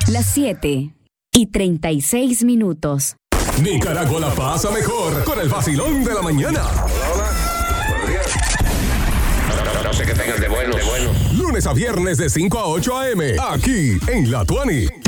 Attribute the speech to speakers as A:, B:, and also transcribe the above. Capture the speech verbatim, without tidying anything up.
A: Las siete y treinta y seis minutos.
B: Nicaragua la pasa mejor con el vacilón de la mañana.
C: Hola, buenos días. No, no sé qué tengan de bueno, de bueno.
B: Lunes a viernes de cinco a ocho a eme, aquí en La Tuani.